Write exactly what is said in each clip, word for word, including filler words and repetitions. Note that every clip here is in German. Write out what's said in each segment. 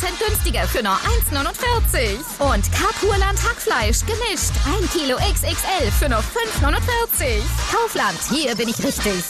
Prozent günstiger für nur eins neunundvierzig. Und Carpurland Hackfleisch gemischt. ein Kilo X X L für nur fünf neunundvierzig. Kaufland, hier bin ich richtig.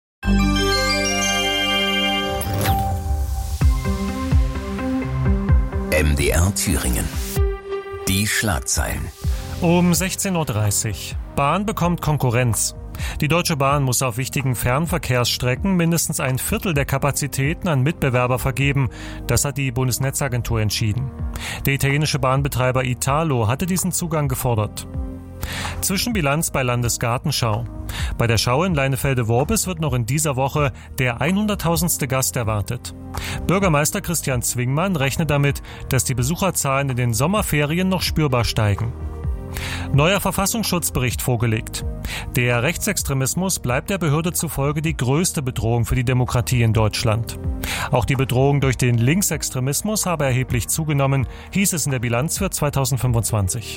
M D R Thüringen. Die Schlagzeilen. Um sechzehn Uhr dreißig. Bahn bekommt Konkurrenz. Die Deutsche Bahn muss auf wichtigen Fernverkehrsstrecken mindestens ein Viertel der Kapazitäten an Mitbewerber vergeben. Das hat die Bundesnetzagentur entschieden. Der italienische Bahnbetreiber Italo hatte diesen Zugang gefordert. Zwischenbilanz bei Landesgartenschau. Bei der Schau in Leinefelde-Worbis wird noch in dieser Woche der hunderttausendste Gast erwartet. Bürgermeister Christian Zwingmann rechnet damit, dass die Besucherzahlen in den Sommerferien noch spürbar steigen. Neuer Verfassungsschutzbericht vorgelegt. Der Rechtsextremismus bleibt der Behörde zufolge die größte Bedrohung für die Demokratie in Deutschland. Auch die Bedrohung durch den Linksextremismus habe erheblich zugenommen, hieß es in der Bilanz für zweitausendfünfundzwanzig.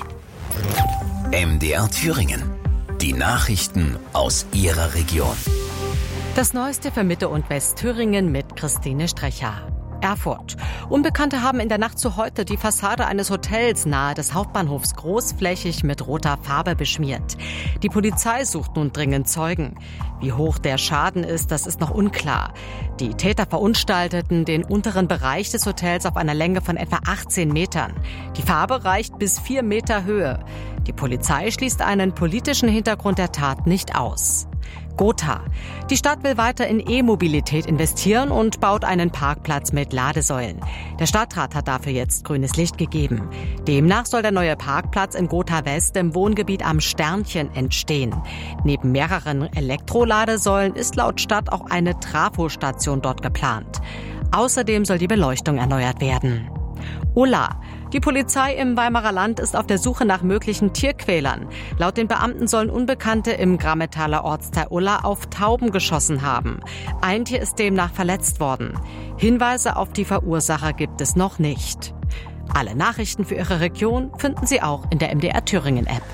M D R Thüringen. Die Nachrichten aus Ihrer Region. Das Neueste für Mitte und Westthüringen mit Christine Strecher. Erfurt. Unbekannte haben in der Nacht zu heute die Fassade eines Hotels nahe des Hauptbahnhofs großflächig mit roter Farbe beschmiert. Die Polizei sucht nun dringend Zeugen. Wie hoch der Schaden ist, das ist noch unklar. Die Täter verunstalteten den unteren Bereich des Hotels auf einer Länge von etwa achtzehn Metern. Die Farbe reicht bis vier Meter Höhe. Die Polizei schließt einen politischen Hintergrund der Tat nicht aus. Gotha. Die Stadt will weiter in E-Mobilität investieren und baut einen Parkplatz mit Ladesäulen. Der Stadtrat hat dafür jetzt grünes Licht gegeben. Demnach soll der neue Parkplatz in Gotha West im Wohngebiet am Sternchen entstehen. Neben mehreren Elektroladesäulen ist laut Stadt auch eine Trafostation dort geplant. Außerdem soll die Beleuchtung erneuert werden. Ulla. Die Polizei im Weimarer Land ist auf der Suche nach möglichen Tierquälern. Laut den Beamten sollen Unbekannte im Grammetaler Ortsteil Ulla auf Tauben geschossen haben. Ein Tier ist demnach verletzt worden. Hinweise auf die Verursacher gibt es noch nicht. Alle Nachrichten für Ihre Region finden Sie auch in der M D R Thüringen App.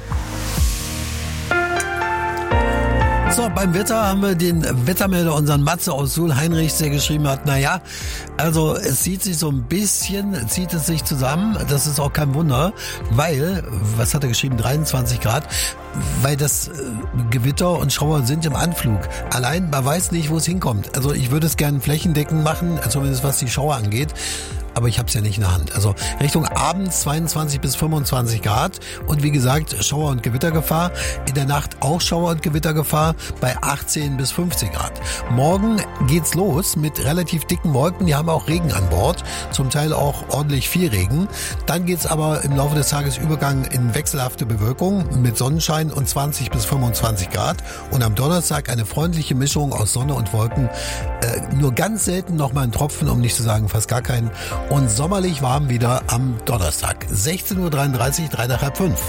So, beim Wetter haben wir den Wettermelder, unseren Matze aus Suhl, Heinrich, der geschrieben hat, naja, also es zieht sich so ein bisschen, zieht es sich zusammen, das ist auch kein Wunder, weil, was hat er geschrieben, dreiundzwanzig Grad, weil das äh, Gewitter und Schauer sind im Anflug. Allein, man weiß nicht, wo es hinkommt. Also ich würde es gerne flächendeckend machen, zumindest was die Schauer angeht. Aber ich habe es ja nicht in der Hand. Also Richtung Abend zweiundzwanzig bis fünfundzwanzig Grad und wie gesagt Schauer- und Gewittergefahr. In der Nacht auch Schauer- und Gewittergefahr bei achtzehn bis fünfzehn Grad. Morgen geht's los mit relativ dicken Wolken. Die haben auch Regen an Bord, zum Teil auch ordentlich viel Regen. Dann geht's aber im Laufe des Tages Übergang in wechselhafte Bewölkung mit Sonnenschein und zwanzig bis fünfundzwanzig Grad. Und am Donnerstag eine freundliche Mischung aus Sonne und Wolken. Äh, nur ganz selten nochmal ein Tropfen, um nicht zu sagen fast gar keinen. Und sommerlich warm wieder am Donnerstag. sechzehn Uhr dreiunddreißig, drei nach halb fünf.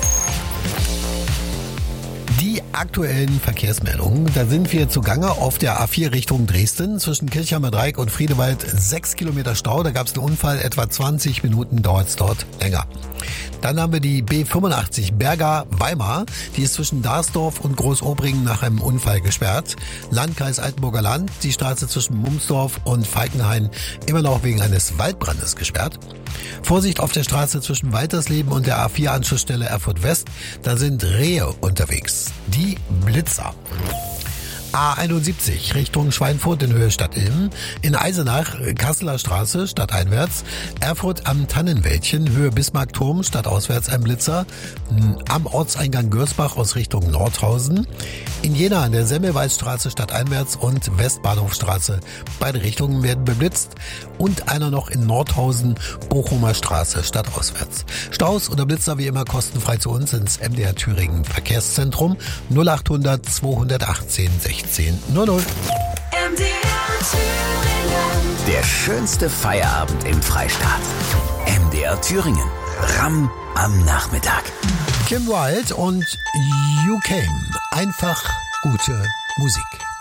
Die aktuellen Verkehrsmeldungen, da sind wir zugange auf der A vier Richtung Dresden. Zwischen Kirchheimer Dreieck und Friedewald sechs Kilometer Stau. Da gab es einen Unfall, etwa zwanzig Minuten dauert es dort länger. Dann haben wir die B fünfundachtzig Berga-Weimar. Die ist zwischen Darsdorf und Großobringen nach einem Unfall gesperrt. Landkreis Altenburger Land, die Straße zwischen Mumsdorf und Falkenhain immer noch wegen eines Waldbrandes gesperrt. Vorsicht auf der Straße zwischen Waltersleben und der A vier Anschlussstelle Erfurt West. Da sind Rehe unterwegs. Die Blitzer. A einundsiebzig Richtung Schweinfurt in Höhe Stadtilm, in Eisenach Kasseler Straße stadteinwärts, Erfurt am Tannenwäldchen Höhe Bismarckturm stadtauswärts ein Blitzer, am Ortseingang Görsbach aus Richtung Nordhausen, in Jena an der Semmelweisstraße stadteinwärts und Westbahnhofstraße, beide Richtungen werden beblitzt und einer noch in Nordhausen Bochumer Straße stadtauswärts. Staus oder Blitzer wie immer kostenfrei zu uns ins M D R Thüringen Verkehrszentrum null achthundert zweihundertachtzehn sechzehn null null. M D R Thüringen. Der schönste Feierabend im Freistaat. M D R Thüringen. Ramm am Nachmittag. Kim Wilde und You Came. Einfach gute Musik.